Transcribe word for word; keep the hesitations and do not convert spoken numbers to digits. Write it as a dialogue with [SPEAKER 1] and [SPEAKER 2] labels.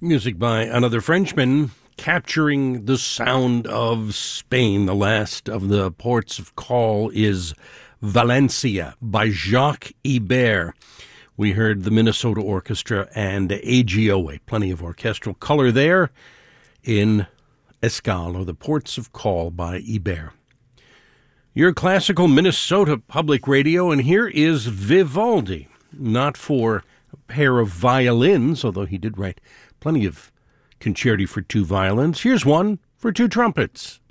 [SPEAKER 1] Music by another Frenchman, capturing the sound of Spain. The last of the ports of call is Valencia by Jacques Ibert. We heard the Minnesota Orchestra and A G O A. Plenty of orchestral color there in Escale, or the Ports of Call by Ibert. Your classical Minnesota Public Radio, and here is Vivaldi. Not for a pair of violins, although he did write plenty of concerti for two violins. Here's one for two trumpets.